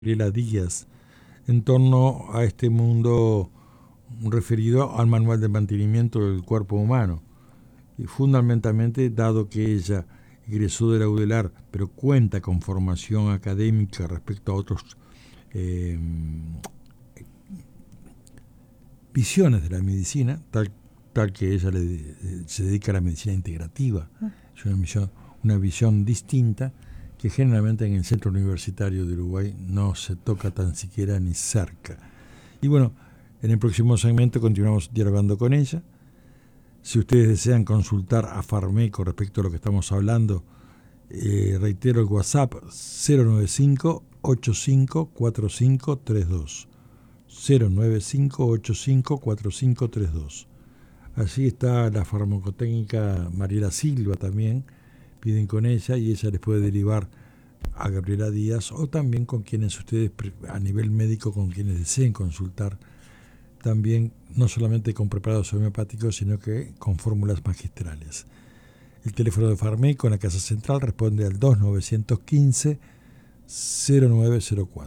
Gabriela Díaz en torno a este mundo referido al manual de mantenimiento del cuerpo humano. Y fundamentalmente, dado que ella egresó de la UDELAR, pero cuenta con formación académica respecto a otros visiones de la medicina, tal que ella se dedica a la medicina integrativa. Es una visión distinta que generalmente en el Centro Universitario de Uruguay no se toca tan siquiera ni cerca. Y bueno, en el próximo segmento continuamos dialogando con ella. Si ustedes desean consultar a Pharmeco respecto a lo que estamos hablando, reitero el WhatsApp 095-854532. 095-854532. Allí está la farmacotécnica Mariela Silva también. Piden con ella y ella les puede derivar a Gabriela Díaz o también con quienes ustedes a nivel médico, con quienes deseen consultar, también no solamente con preparados homeopáticos, sino que con fórmulas magistrales. El teléfono de Pharmeco en la Casa Central responde al 2915-0904.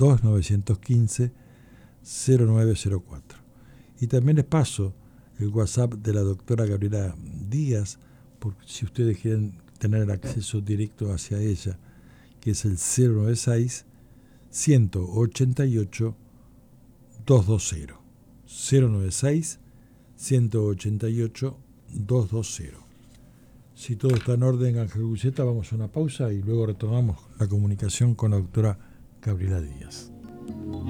2915-0904. Y también les paso el WhatsApp de la doctora Gabriela Díaz, porque si ustedes quieren tener el acceso directo hacia ella, que es el 096-188-220. 096-188-220. Si todo está en orden, Ángel Buceta, vamos a una pausa y luego retomamos la comunicación con la doctora Gabriela Díaz.